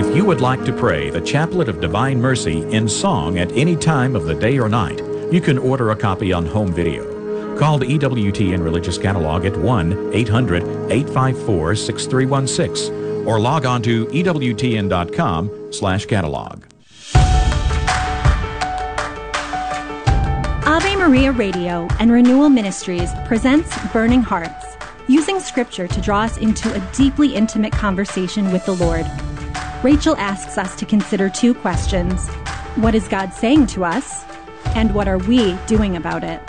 If you would like to pray the Chaplet of Divine Mercy in song at any time of the day or night, you can order a copy on home video. Call the EWTN Religious Catalog at 1-800-854-6316 or log on to EWTN.com/catalog. Ave Maria Radio and Renewal Ministries presents Burning Hearts, using Scripture to draw us into a deeply intimate conversation with the Lord. Rachel asks us to consider two questions. What is God saying to us? And what are we doing about it?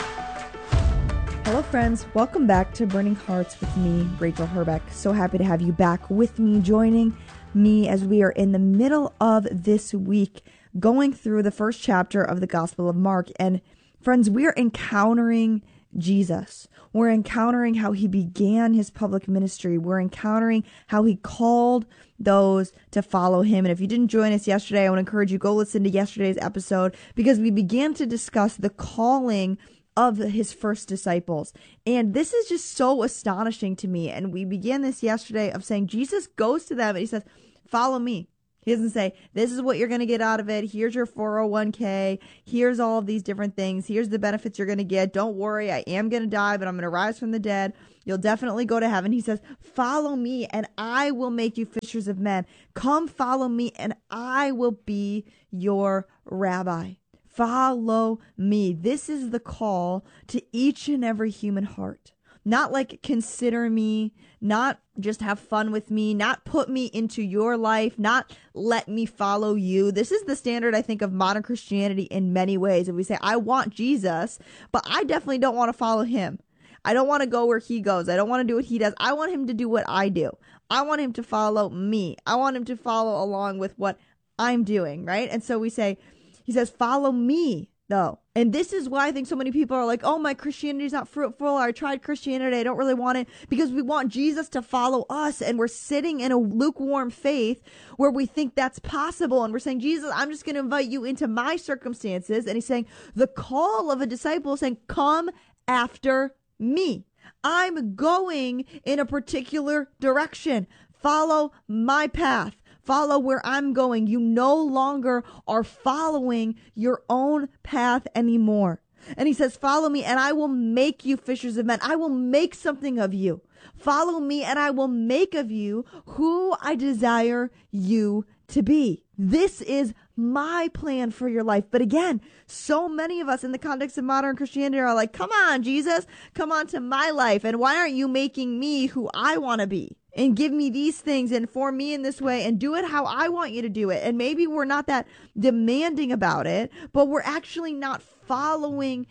Hello friends, welcome back to Burning Hearts with me, Rachel Herbeck. So happy to have you back with me, joining me as we are in the middle of this week, going through the first chapter of the Gospel of Mark. And friends, we are encountering Jesus. We're encountering how he began his public ministry. We're encountering how he called those to follow him. And if you didn't join us yesterday, I want to encourage you, go listen to yesterday's episode, because we began to discuss the calling of his first disciples. And this is just so astonishing to me. And we began this yesterday of saying Jesus goes to them and he says, follow me. He doesn't say, this is what you're going to get out of it. Here's your 401k. Here's all of these different things. Here's the benefits you're going to get. Don't worry, I am going to die, but I'm going to rise from the dead. You'll definitely go to heaven. He says, follow me and I will make you fishers of men. Come follow me and I will be your rabbi. Follow me. This is the call to each and every human heart. Not like consider me, not just have fun with me, not put me into your life, not let me follow you. This is the standard, I think, of modern Christianity in many ways. If we say, I want Jesus, but I definitely don't want to follow him. I don't want to go where he goes. I don't want to do what he does. I want him to do what I do. I want him to follow me. I want him to follow along with what I'm doing, right? And so we say, he says, follow me, though. And this is why I think so many people are like, oh, my Christianity is not fruitful. I tried Christianity. I don't really want it, because we want Jesus to follow us. And we're sitting in a lukewarm faith where we think that's possible. And we're saying, Jesus, I'm just going to invite you into my circumstances. And he's saying the call of a disciple is saying, come after me. I'm going in a particular direction. Follow my path. Follow where I'm going. You no longer are following your own path anymore. And he says, follow me and I will make you fishers of men. I will make something of you. Follow me and I will make of you who I desire you to be. This is my plan for your life. But again, so many of us in the context of modern Christianity are like, come on, Jesus, come on to my life. And why aren't you making me who I want to be? And give me these things and form me in this way and do it how I want you to do it. And maybe we're not that demanding about it, but we're actually not following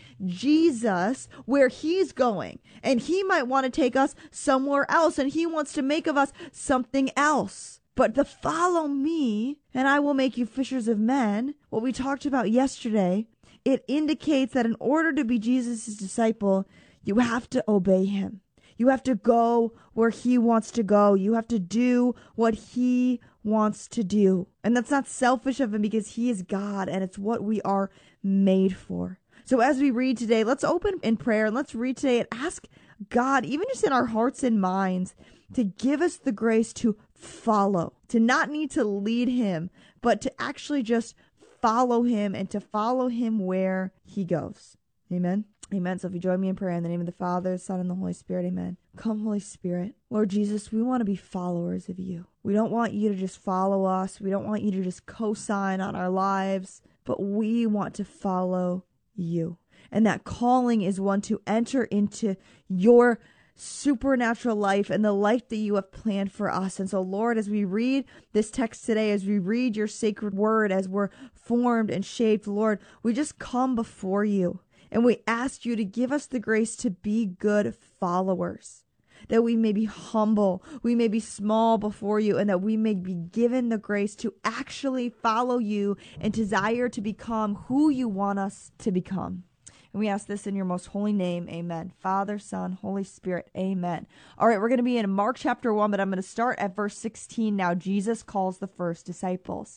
Jesus where he's going. And he might want to take us somewhere else, and he wants to make of us something else. But the follow me and I will make you fishers of men, what we talked about yesterday, it indicates that in order to be Jesus' disciple, you have to obey him. You have to go where he wants to go. You have to do what he wants to do. And that's not selfish of him, because he is God and it's what we are made for. So as we read today, let's open in prayer and let's read today and ask God, even just in our hearts and minds, to give us the grace to follow, to not need to lead him, but to actually just follow him and to follow him where he goes. Amen. Amen. So if you join me in prayer in the name of the Father, Son, and the Holy Spirit, amen. Come, Holy Spirit. Lord Jesus, we want to be followers of you. We don't want you to just follow us. We don't want you to just co-sign on our lives, but we want to follow you. And that calling is one to enter into your supernatural life and the life that you have planned for us. And so, Lord, as we read this text today, as we read your sacred word, as we're formed and shaped, Lord, we just come before you. And we ask you to give us the grace to be good followers, that we may be humble, we may be small before you, and that we may be given the grace to actually follow you and desire to become who you want us to become. And we ask this in your most holy name. Amen. Father, Son, Holy Spirit. Amen. All right, we're going to be in Mark chapter 1, but I'm going to start at verse 16 now. Jesus calls the first disciples.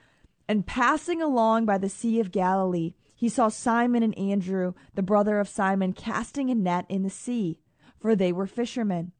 And passing along by the Sea of Galilee, he saw Simon and Andrew, the brother of Simon, casting a net in the sea, for they were fishermen.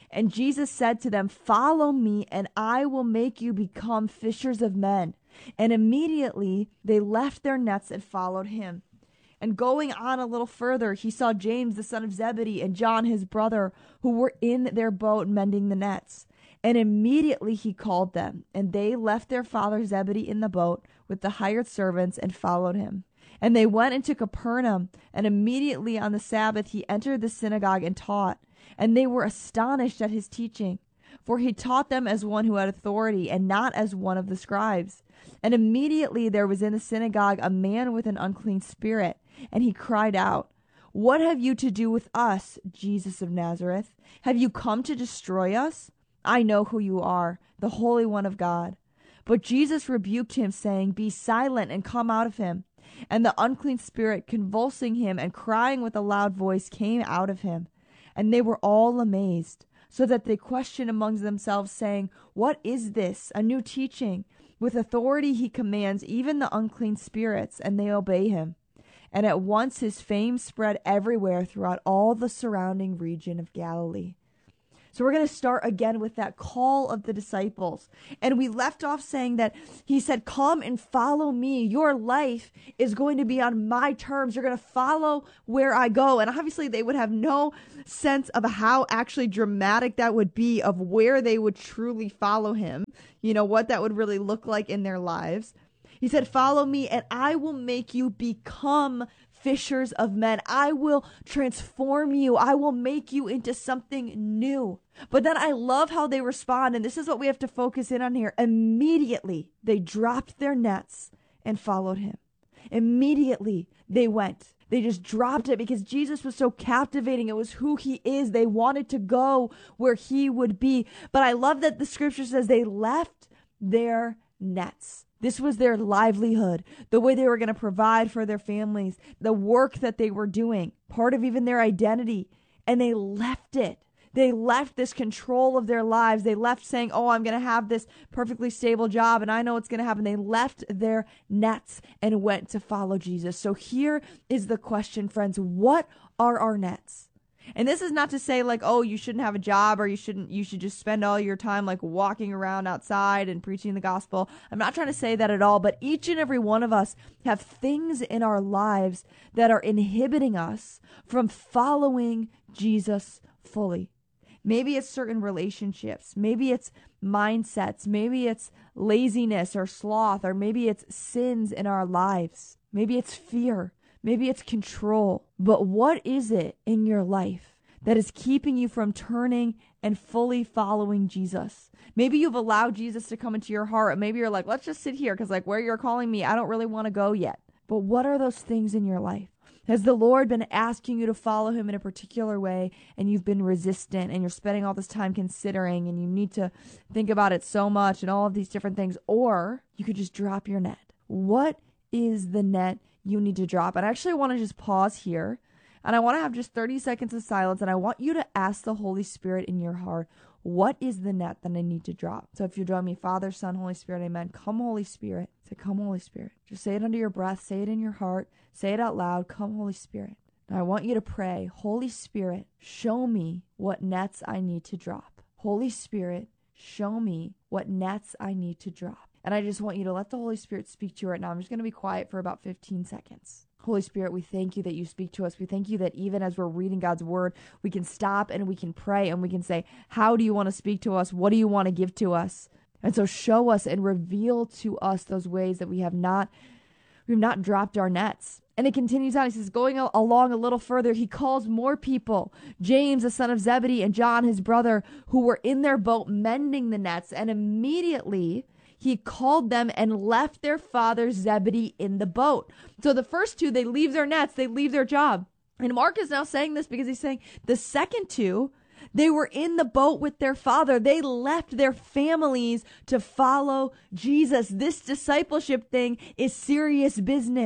And Jesus said to them, "Follow me, and I will make you become fishers of men." And immediately they left their nets and followed him. And going on a little further, he saw James, the son of Zebedee, and John, his brother, who were in their boat mending the nets. And immediately he called them, and they left their father Zebedee in the boat with the hired servants and followed him. And they went into Capernaum, and immediately on the Sabbath he entered the synagogue and taught. And they were astonished at his teaching, for he taught them as one who had authority, and not as one of the scribes. And immediately there was in the synagogue a man with an unclean spirit, and he cried out, "What have you to do with us, Jesus of Nazareth? Have you come to destroy us? I know who you are, the Holy One of God." But Jesus rebuked him, saying, "Be silent and come out of him." And the unclean spirit, convulsing him and crying with a loud voice, came out of him. And they were all amazed, so that they questioned among themselves, saying, "What is this? A new teaching. With authority he commands even the unclean spirits, and they obey him." And at once his fame spread everywhere throughout all the surrounding region of Galilee. So we're going to start again with that call of the disciples. And we left off saying that he said, "Come and follow me. Your life is going to be on my terms. You're going to follow where I go." And obviously they would have no sense of how actually dramatic that would be, of where they would truly follow him, what that would really look like in their lives. He said, "Follow me, and I will make you become fishers of men." I will transform you. I will make you into something new. But then I love how they respond, and this is what we have to focus in on here. Immediately, they dropped their nets and followed him. Immediately, they went. They just dropped it because Jesus was so captivating. It was who he is. They wanted to go where he would be. But I love that the scripture says they left their nets. This was their livelihood, the way they were going to provide for their families, the work that they were doing, part of even their identity. And they left it. They left this control of their lives. They left saying, "Oh, I'm going to have this perfectly stable job and I know what's going to happen." They left their nets and went to follow Jesus. So here is the question, friends. What are our nets? And this is not to say like, oh, you shouldn't have a job, or you should just spend all your time like walking around outside and preaching the gospel. I'm not trying to say that at all, but each and every one of us have things in our lives that are inhibiting us from following Jesus fully. Maybe it's certain relationships. Maybe it's mindsets. Maybe it's laziness or sloth, or maybe it's sins in our lives. Maybe it's fear. Maybe it's control. But what is it in your life that is keeping you from turning and fully following Jesus? Maybe you've allowed Jesus to come into your heart. Maybe you're like, let's just sit here because like where you're calling me, I don't really want to go yet. But what are those things in your life? Has the Lord been asking you to follow him in a particular way and you've been resistant and you're spending all this time considering and you need to think about it so much and all of these different things? Or you could just drop your net. What is the net you need to drop? And I actually want to just pause here and I want to have just 30 seconds of silence, and I want you to ask the Holy Spirit in your heart, what is the net that I need to drop? So if you join me, Father, Son, Holy Spirit, amen. Come, Holy Spirit. Say, come, Holy Spirit. Just say it under your breath. Say it in your heart. Say it out loud. Come, Holy Spirit. Now I want you to pray, Holy Spirit, show me what nets I need to drop. Holy Spirit, show me what nets I need to drop. And I just want you to let the Holy Spirit speak to you right now. I'm just going to be quiet for about 15 seconds. Holy Spirit, we thank you that you speak to us. We thank you that even as we're reading God's word, we can stop and we can pray and we can say, how do you want to speak to us? What do you want to give to us? And so show us and reveal to us those ways that we've not dropped our nets. And it continues on. He says, going along a little further, he calls more people, James, the son of Zebedee, and John, his brother, who were in their boat mending the nets. And immediately he called them and left their father Zebedee in the boat. So the first two, they leave their nets, they leave their job. And Mark is now saying this because he's saying the second two, they were in the boat with their father. They left their families to follow Jesus. This discipleship thing is serious business.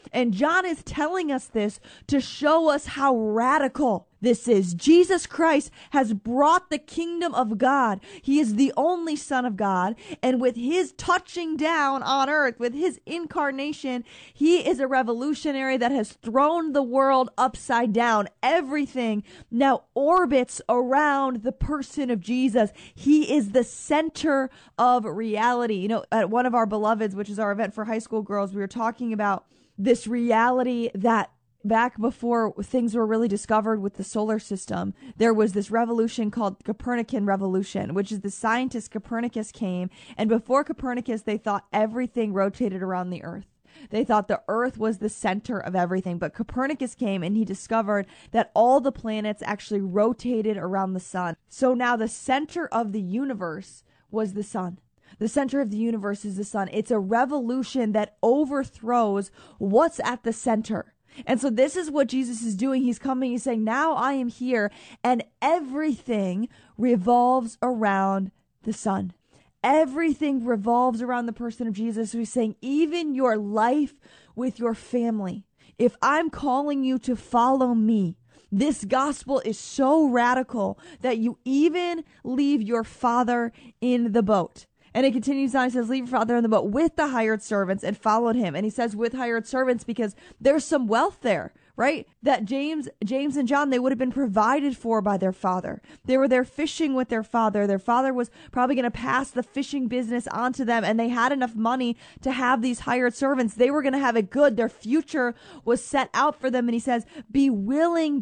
And John is telling us this to show us how radical this is. Jesus Christ has brought the kingdom of God. He is the only Son of God. And with his touching down on earth, with his incarnation, he is a revolutionary that has thrown the world upside down. Everything now orbits around the person of Jesus. He is the center of reality. You know, at one of our beloveds, which is our event for high school girls, we were talking about this reality that back before things were really discovered with the solar system, there was this revolution called Copernican revolution, which is the scientist Copernicus came. And before Copernicus, they thought everything rotated around the earth. They thought the earth was the center of everything. But Copernicus came and he discovered that all the planets actually rotated around the sun. So now the center of the universe was the sun. The center of the universe is the sun. It's a revolution that overthrows what's at the center. And so this is what Jesus is doing. He's coming, he's saying, now I am here, and everything revolves around the Son. Everything revolves around the person of Jesus. So he's saying, even your life with your family, if I'm calling you to follow me, this gospel is so radical that you even leave your father in the boat. And it continues on. He says, leave your father in the boat with the hired servants, and followed him. And he says with hired servants because there's some wealth there, right? That James and John, they would have been provided for by their father. They were there fishing with their father. Their father was probably going to pass the fishing business on to them, and they had enough money to have these hired servants. They were going to have it good. Their future was set out for them. And he says, be willing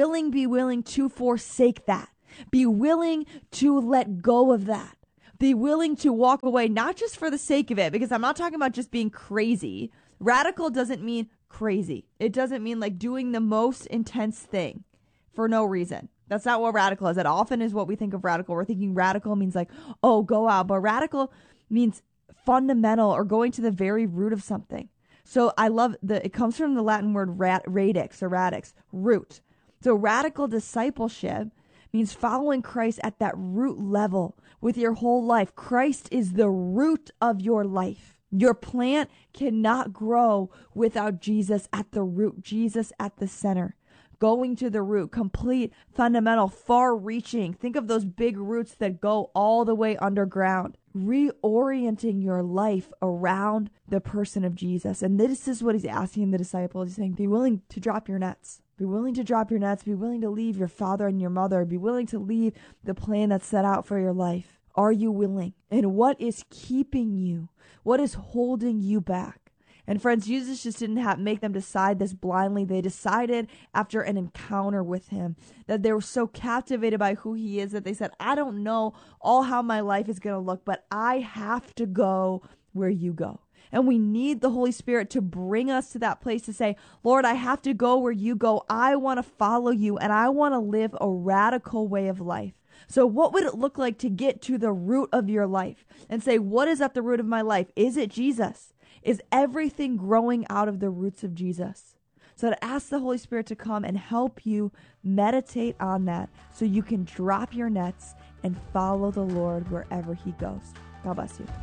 to forsake that. Be willing to let go of that. Be willing to walk away, not just for the sake of it, because I'm not talking about just being crazy. Radical doesn't mean crazy. It doesn't mean like doing the most intense thing for no reason. That's not what radical is. That often is what we think of radical. We're thinking radical means like, oh, go out. But radical means fundamental or going to the very root of something. So I love it comes from the Latin word radix or radix, root. So radical discipleship means following Christ at that root level with your whole life. Christ is the root of your life. Your plant cannot grow without Jesus at the root, Jesus at the center. Going to the root, complete, fundamental, far-reaching. Think of those big roots that go all the way underground. Reorienting your life around the person of Jesus. And this is what he's asking the disciples. He's saying, be willing to drop your nets. Be willing to drop your nets. Be willing to leave your father and your mother. Be willing to leave the plan that's set out for your life. Are you willing? And what is keeping you? What is holding you back? And friends, Jesus just didn't make them decide this blindly. They decided after an encounter with him that they were so captivated by who he is that they said, I don't know all how my life is going to look, but I have to go where you go. And we need the Holy Spirit to bring us to that place to say, Lord, I have to go where you go. I want to follow you, and I want to live a radical way of life. So what would it look like to get to the root of your life and say, what is at the root of my life? Is it Jesus? Is everything growing out of the roots of Jesus? So to ask the Holy Spirit to come and help you meditate on that so you can drop your nets and follow the Lord wherever he goes. God bless you.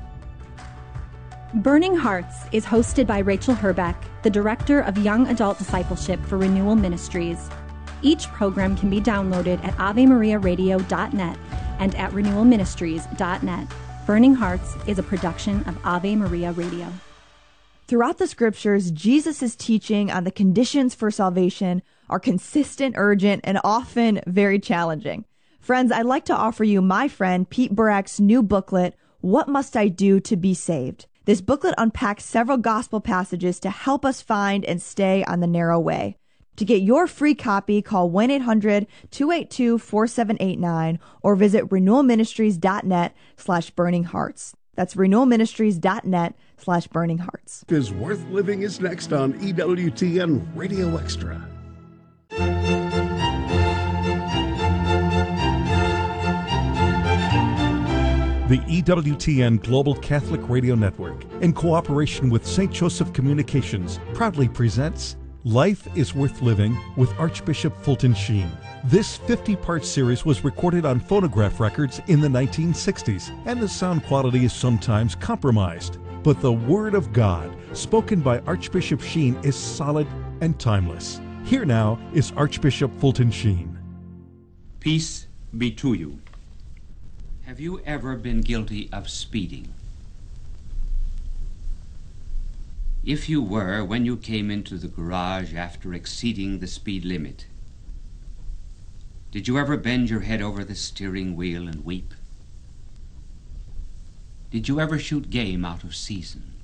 Burning Hearts is hosted by Rachel Herbeck, the Director of Young Adult Discipleship for Renewal Ministries. Each program can be downloaded at AveMariaRadio.net and at RenewalMinistries.net. Burning Hearts is a production of Ave Maria Radio. Throughout the scriptures, Jesus' teaching on the conditions for salvation are consistent, urgent, and often very challenging. Friends, I'd like to offer you my friend Pete Burak's new booklet, What Must I Do to Be Saved? This booklet unpacks several gospel passages to help us find and stay on the narrow way. To get your free copy, call 1-800-282-4789 or visit renewalministries.net/burninghearts. That's renewalministries.net/burninghearts. Is Worth Living is next on EWTN Radio Extra. The EWTN Global Catholic Radio Network, in cooperation with St. Joseph Communications, proudly presents Life is Worth Living with Archbishop Fulton Sheen. This 50-part series was recorded on phonograph records in the 1960s, and the sound quality is sometimes compromised. but the Word of God, spoken by Archbishop Sheen, is solid and timeless. Here now is Archbishop Fulton Sheen. Peace be to you. Have you ever been guilty of speeding? If you were, when you came into the garage after exceeding the speed limit, did you ever bend your head over the steering wheel and weep? Did you ever shoot game out of season?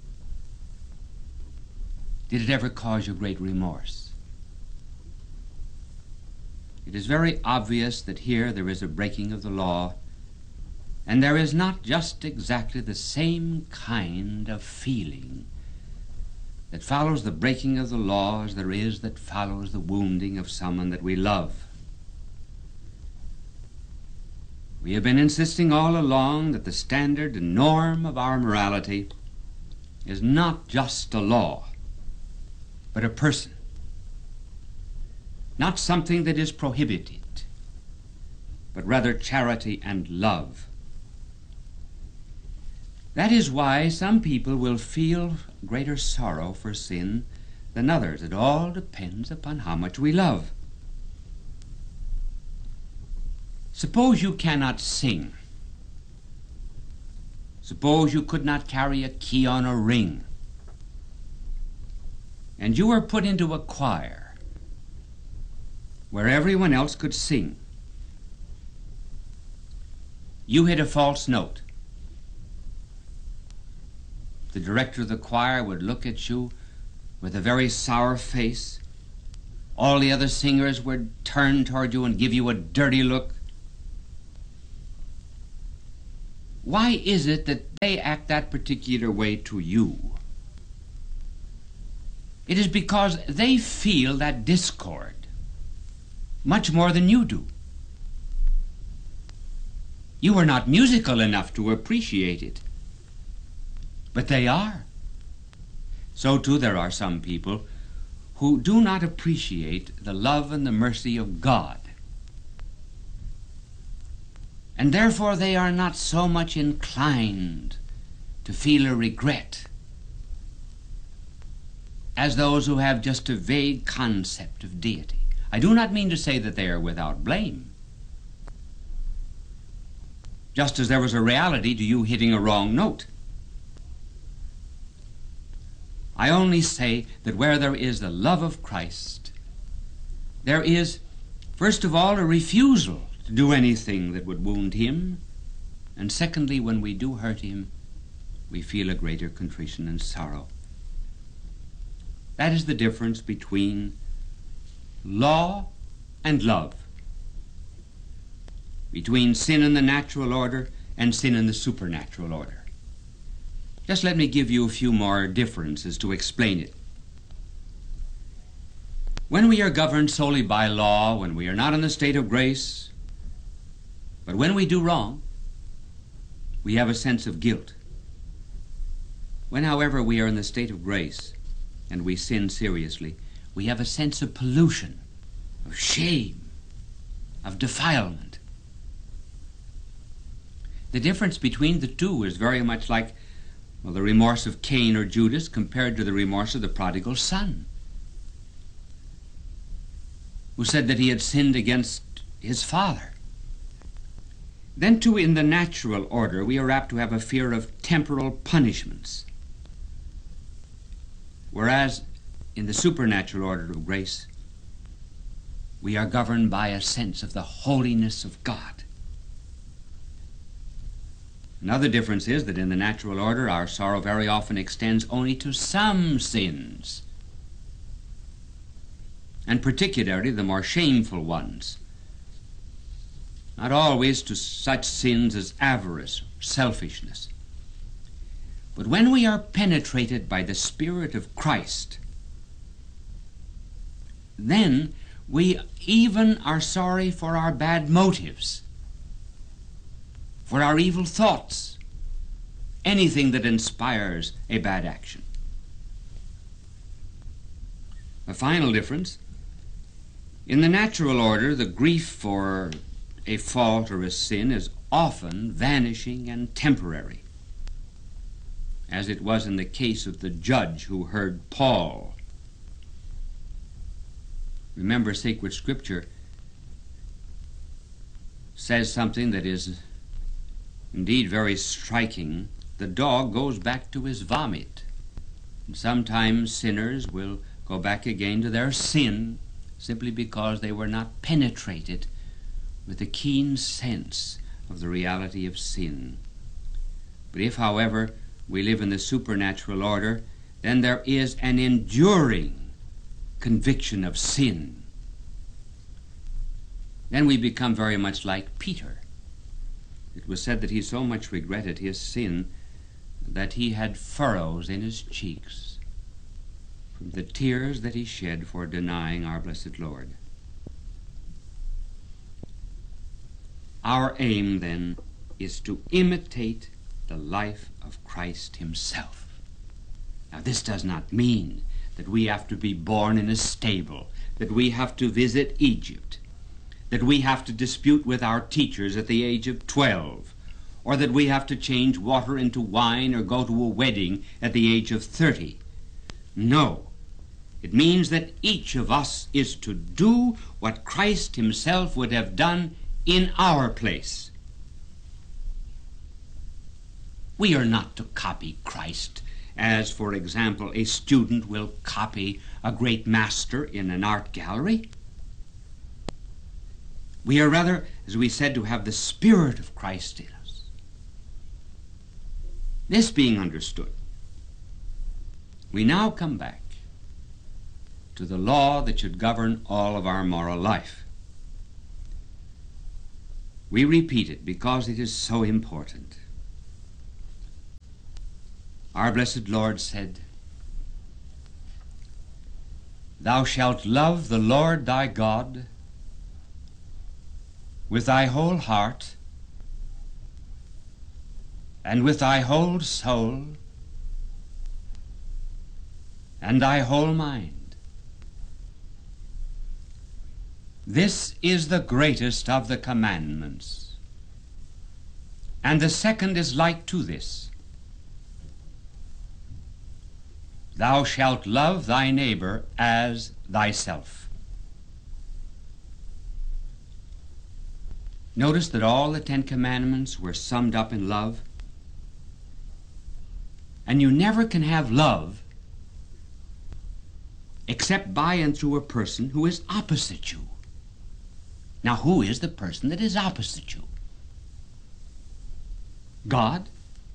Did it ever cause you great remorse? It is very obvious that here there is a breaking of the law, and there is not just exactly the same kind of feeling that follows the breaking of the law as there is that follows the wounding of someone that we love. We have been insisting all along that the standard and norm of our morality is not just a law, but a person. Not something that is prohibited, but rather charity and love. That is why some people will feel greater sorrow for sin than others. It all depends upon how much we love. Suppose you cannot sing. Suppose you could not carry a key on a ring, and you were put into a choir where everyone else could sing. You hit a false note. The director of the choir would look at you with a very sour face. All the other singers would turn toward you and give you a dirty look. Why is it that they act that particular way to you? It is because they feel that discord much more than you do. You are not musical enough to appreciate it, but they are. So too there are some people who do not appreciate the love and the mercy of God, and therefore they are not so much inclined to feel a regret as those who have just a vague concept of deity. I do not mean to say that they are without blame, just as there was a reality to you hitting a wrong note. I only say that where there is the love of Christ, there is, first of all, a refusal to do anything that would wound him, and secondly, when we do hurt him, we feel a greater contrition and sorrow. That is the difference between law and love, between sin in the natural order and sin in the supernatural order. Just let me give you a few more differences to explain it. When we are governed solely by law, when we are not in the state of grace, but when we do wrong, we have a sense of guilt. When, however, we are in the state of grace and we sin seriously, we have a sense of pollution, of shame, of defilement. The difference between the two is very much like the remorse of Cain or Judas compared to the remorse of the prodigal son, who said that he had sinned against his father. Then, too, in the natural order, we are apt to have a fear of temporal punishments, whereas in the supernatural order of grace, we are governed by a sense of the holiness of God. Another difference is that in the natural order, our sorrow very often extends only to some sins, and particularly the more shameful ones. Not always to such sins as avarice, selfishness. But when we are penetrated by the Spirit of Christ, then we even are sorry for our bad motives, for our evil thoughts, anything that inspires a bad action. A final difference: in the natural order, the grief for a fault or a sin is often vanishing and temporary. as it was in the case of the judge who heard Paul. Remember, sacred scripture says something that is indeed very striking. The dog goes back to his vomit. And sometimes sinners will go back again to their sin simply because they were not penetrated with a keen sense of the reality of sin. But if, however, we live in the supernatural order, then there is an enduring conviction of sin. Then we become very much like Peter. It was said that he so much regretted his sin that he had furrows in his cheeks from the tears that he shed for denying our blessed Lord. Our aim, then, is to imitate the life of Christ himself. Now, this does not mean that we have to be born in a stable, that we have to visit Egypt, that we have to dispute with our teachers at the age of 12, or that we have to change water into wine or go to a wedding at the age of 30. No. It means that each of us is to do what Christ himself would have done in our place. We are not to copy Christ as, for example, a student will copy a great master in an art gallery. We are rather, as we said, to have the Spirit of Christ in us. This being understood, we now come back to the law that should govern all of our moral life. We repeat it because it is so important. Our blessed Lord said, "Thou shalt love the Lord thy God with thy whole heart, and with thy whole soul, and thy whole mind. This is the greatest of the commandments, and the second is like to this. Thou shalt love thy neighbor as thyself." Notice that all the 10 Commandments were summed up in love. And you never can have love except by and through a person who is opposite you. Now, who is the person that is opposite you? God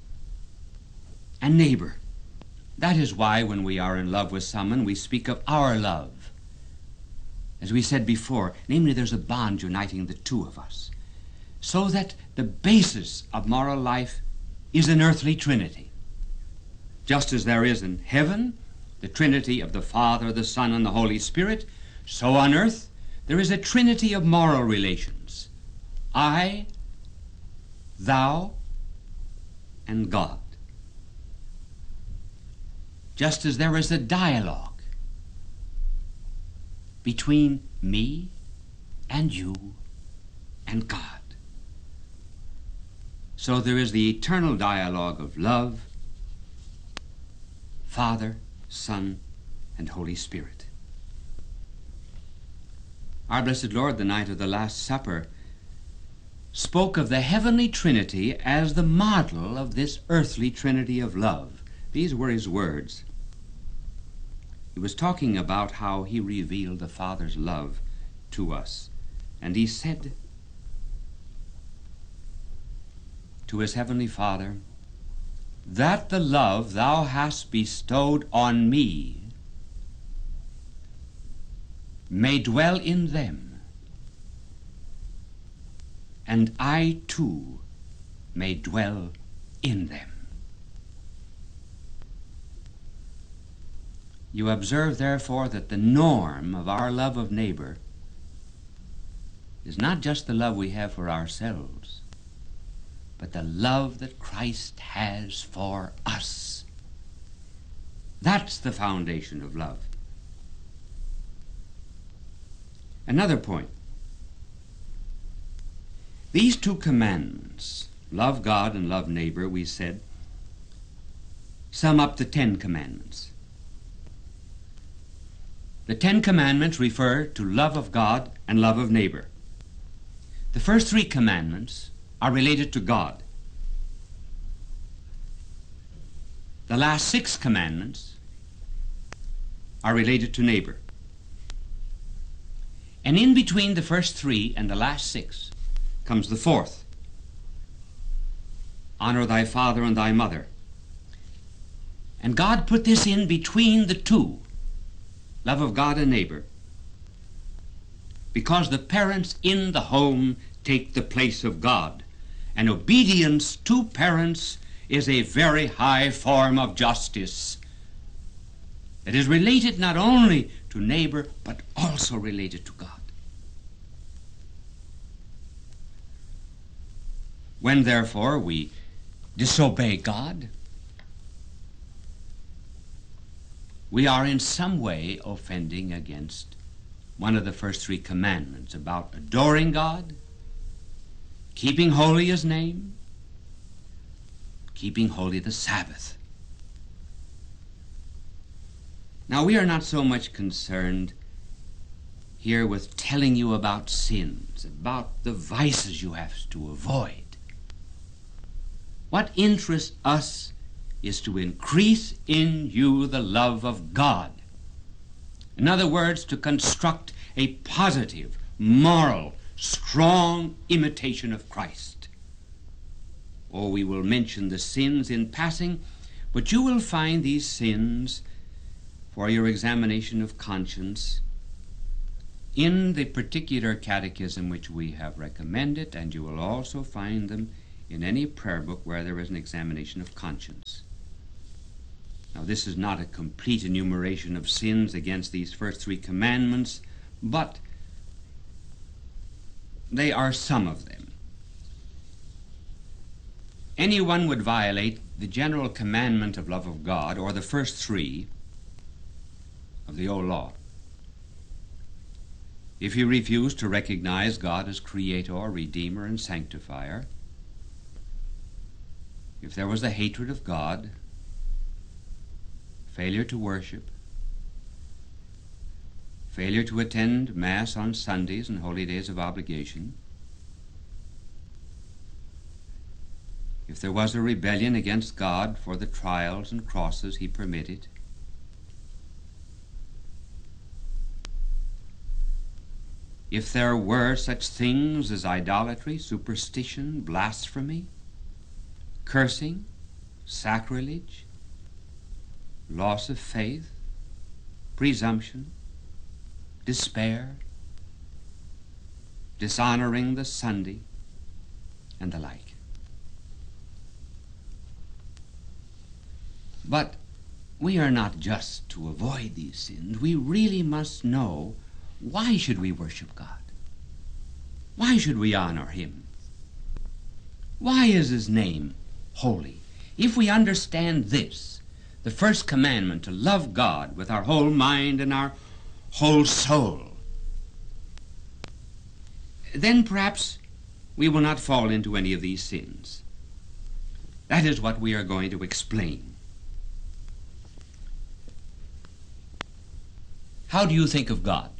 and neighbor. That is why when we are in love with someone, we speak of our love. As we said before, namely, there's a bond uniting the two of us, so that the basis of moral life is an earthly trinity. Just as there is in heaven the trinity of the Father, the Son, and the Holy Spirit, so on earth there is a trinity of moral relations: I, thou, and God. Just as there is a dialogue between me and you and God, so there is the eternal dialogue of love, Father, Son, and Holy Spirit. Our blessed Lord, the night of the Last Supper, spoke of the heavenly Trinity as the model of this earthly Trinity of love. These were his words. He was talking about how he revealed the Father's love to us. And he said to his heavenly Father, "That the love thou hast bestowed on me may dwell in them, and I too may dwell in them." You observe, therefore, that the norm of our love of neighbor is not just the love we have for ourselves, but the love that Christ has for us. That's the foundation of love. Another point. These 2 commandments, love God and love neighbor, we said, sum up the 10 Commandments. The 10 Commandments refer to love of God and love of neighbor. The first 3 commandments are related to God. The last 6 commandments are related to neighbor. And in between the first 3 and the last 6 comes the 4th. Honor thy father and thy mother. And God put this in between the 2, love of God and neighbor, because the parents in the home take the place of God, and obedience to parents is a very high form of justice. It is related not only to neighbor, but also related to God. When, therefore, we disobey God, we are in some way offending against one of the first 3 commandments about adoring God, keeping holy His name, keeping holy the Sabbath. Now, we are not so much concerned here with telling you about sins, about the vices you have to avoid. What interests us is to increase in you the love of God. In other words, to construct a positive, moral, strong imitation of Christ. Oh, we will mention the sins in passing, but you will find these sins for your examination of conscience in the particular catechism which we have recommended, and you will also find them in any prayer book where there is an examination of conscience. Now, this is not a complete enumeration of sins against these first 3 commandments, but they are some of them. Anyone would violate the general commandment of love of God, or the first 3 of the old law, if he refused to recognize God as Creator, Redeemer, and Sanctifier, if there was a hatred of God, failure to worship, failure to attend Mass on Sundays and holy days of obligation, if there was a rebellion against God for the trials and crosses He permitted, if there were such things as idolatry, superstition, blasphemy, cursing, sacrilege, loss of faith, presumption, despair, dishonoring the Sunday, and the like. But we are not just to avoid these sins. We really must know, why should we worship God? Why should we honor Him? Why is His name holy? If we understand this, the first commandment, to love God with our whole mind and our whole soul, then perhaps we will not fall into any of these sins. That is what we are going to explain. How do you think of God?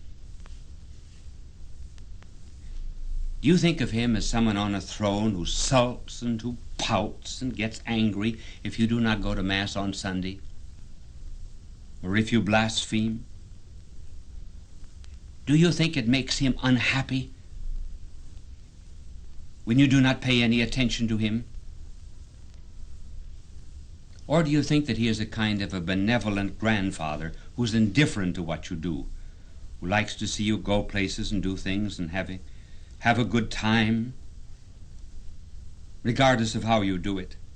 Do you think of Him as someone on a throne who sulks and who pouts and gets angry if you do not go to Mass on Sunday, or if you blaspheme? Do you think it makes Him unhappy when you do not pay any attention to Him? Or do you think that He is a kind of a benevolent grandfather who's indifferent to what you do, who likes to see you go places and do things and have a good time, regardless of how you do it?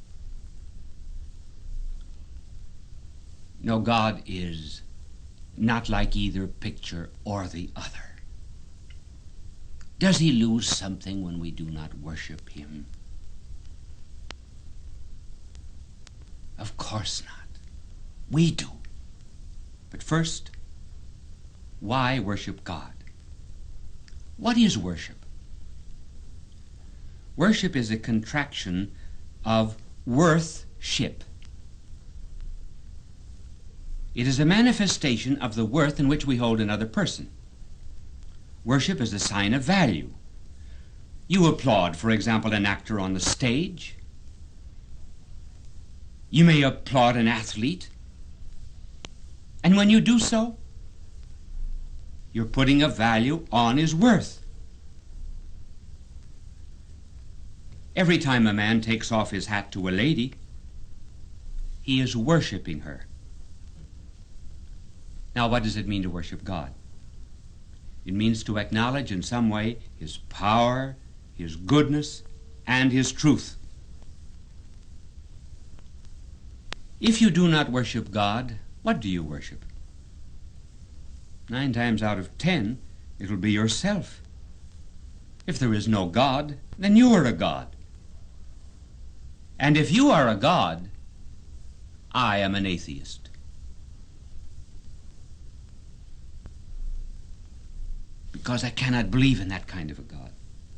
No, God is not like either picture or the other. Does He lose something when we do not worship Him? Of course not. We do. But first, why worship God? What is worship? Worship is a contraction of worth-ship. It is a manifestation of the worth in which we hold another person. Worship is a sign of value. You applaud, for example, an actor on the stage. You may applaud an athlete. And when you do so, you're putting a value on his worth. Every time a man takes off his hat to a lady, he is worshiping her. Now, what does it mean to worship God? It means to acknowledge in some way his power, his goodness, and his truth. If you do not worship God, what do you worship? 9 times out of 10, it'll be yourself. If there is no God, then you are a god. And if you are a god, I am an atheist. Because I cannot believe in that kind of a God.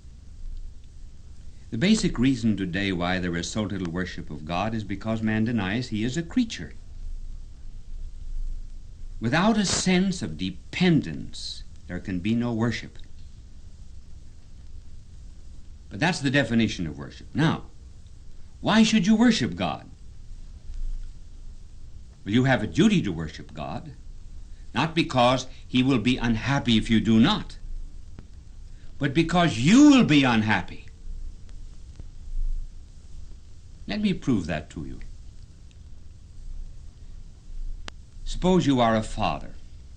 The basic reason today why there is so little worship of God is because man denies he is a creature. Without a sense of dependence, there can be no worship. But that's the definition of worship. Now, why should you worship God? Well, you have a duty to worship God, not because he will be unhappy if you do not, but because you will be unhappy. Let me prove that to you. Suppose you are a father.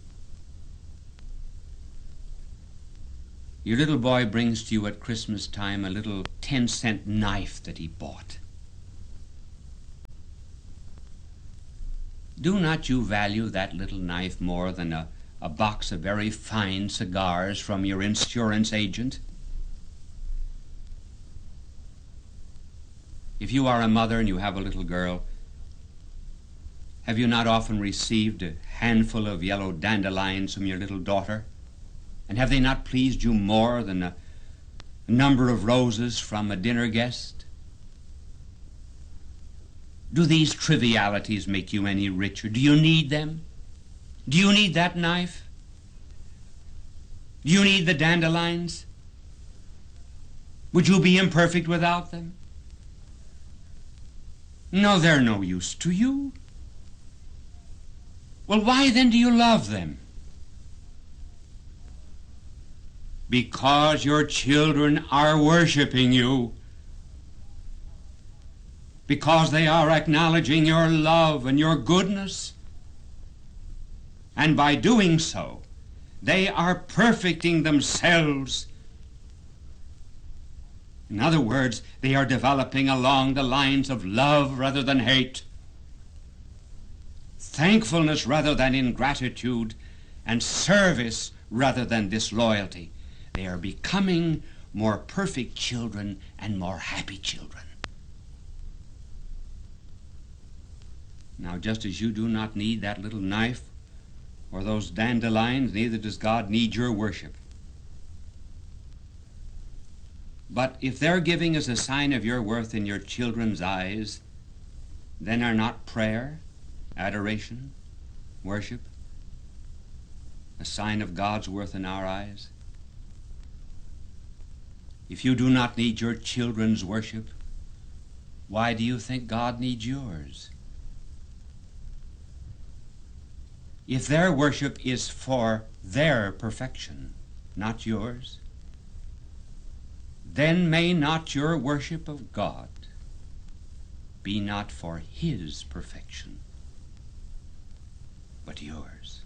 Your little boy brings to you at Christmas time a little 10-cent knife that he bought. Do not you value that little knife more than a box of very fine cigars from your insurance agent? If you are a mother and you have a little girl, have you not often received a handful of yellow dandelions from your little daughter? And have they not pleased you more than a number of roses from a dinner guest? Do these trivialities make you any richer? Do you need them? Do you need that knife? Do you need the dandelions? Would you be imperfect without them? No, they're no use to you. Well, why then do you love them? Because your children are worshiping you. Because they are acknowledging your love and your goodness. And by doing so, they are perfecting themselves. In other words, they are developing along the lines of love rather than hate, thankfulness rather than ingratitude, and service rather than disloyalty. They are becoming more perfect children and more happy children. Now, just as you do not need that little knife or those dandelions, neither does God need your worship. But if their giving is a sign of your worth in your children's eyes, then are not prayer, adoration, worship a sign of God's worth in our eyes? If you do not need your children's worship, why do you think God needs yours? If their worship is for their perfection, not yours, then may not your worship of God be not for his perfection, but yours.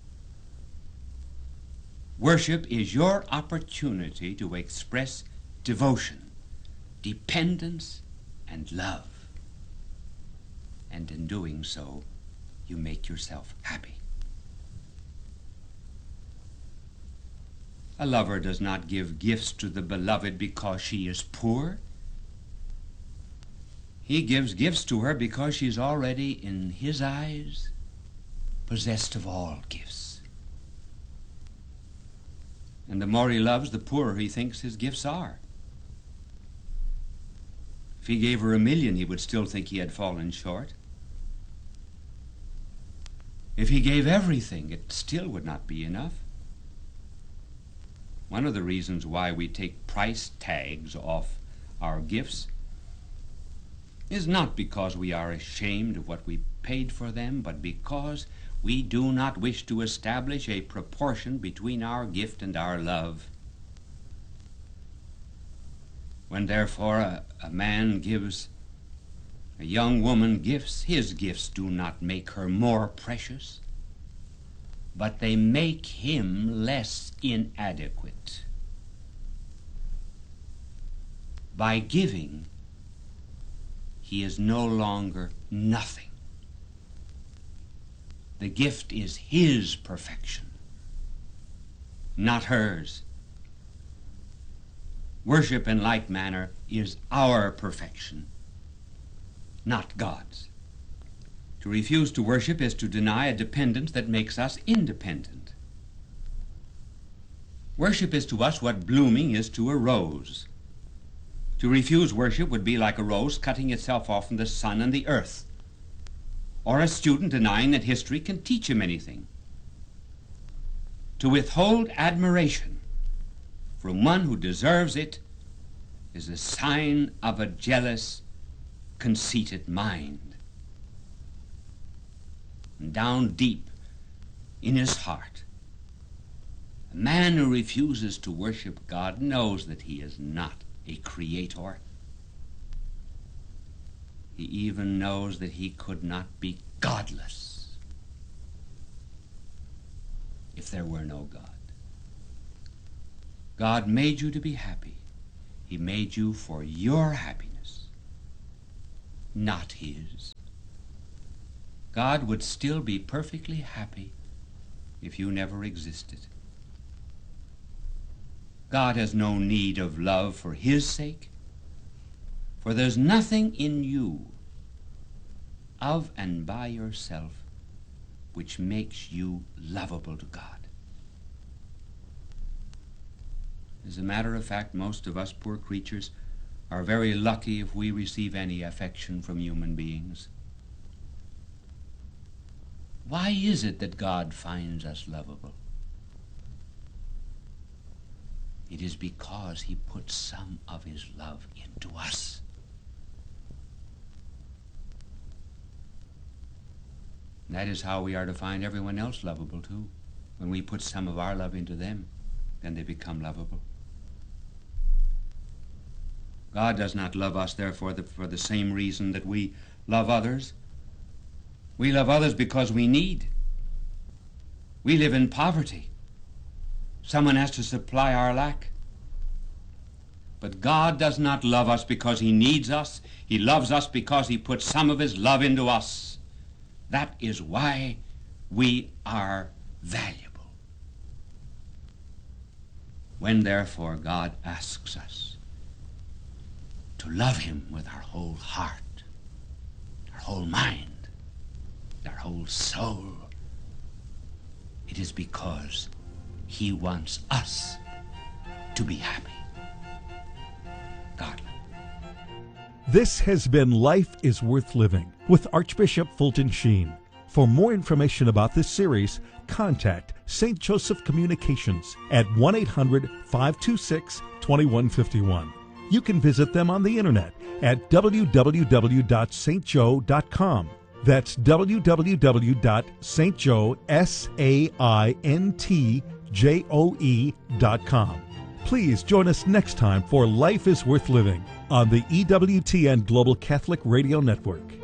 Worship is your opportunity to express devotion, dependence, and love. And in doing so, you make yourself happy. A lover does not give gifts to the beloved because she is poor. He gives gifts to her because she's already, in his eyes, possessed of all gifts. And the more he loves, the poorer he thinks his gifts are. If he gave her $1 million, he would still think he had fallen short. If he gave everything, it still would not be enough. One of the reasons why we take price tags off our gifts is not because we are ashamed of what we paid for them, but because we do not wish to establish a proportion between our gift and our love. When therefore a man gives a young woman gifts, his gifts do not make her more precious, but they make him less inadequate. By giving, he is no longer nothing. The gift is his perfection, not hers. Worship in like manner is our perfection, not God's. To refuse to worship is to deny a dependence that makes us independent. Worship is to us what blooming is to a rose. To refuse worship would be like a rose cutting itself off from the sun and the earth, or a student denying that history can teach him anything. To withhold admiration from one who deserves it is a sign of a jealous, conceited mind. And down deep in his heart, a man who refuses to worship God knows that he is not a creator. He even knows that he could not be godless if there were no God. God made you to be happy. He made you for your happiness, not his. God would still be perfectly happy if you never existed. God has no need of love for his sake, for there's nothing in you of and by yourself which makes you lovable to God. As a matter of fact, most of us poor creatures are very lucky if we receive any affection from human beings. Why is it that God finds us lovable? It is because he puts some of his love into us. And that is how we are to find everyone else lovable too. When we put some of our love into them, then they become lovable. God does not love us, therefore, for the same reason that we love others. We love others because we need. We live in poverty. Someone has to supply our lack. But God does not love us because he needs us. He loves us because he puts some of his love into us. That is why we are valuable. When, therefore, God asks us to love him with our whole heart, our whole mind, our whole soul, it is because he wants us to be happy. God. This has been Life is Worth Living with Archbishop Fulton Sheen. For more information about this series, contact St. Joseph Communications at 1-800-526-2151. You can visit them on the internet at www.stjoe.com. That's www.stjoe.com. Please join us next time for Life is Worth Living on the EWTN Global Catholic Radio Network.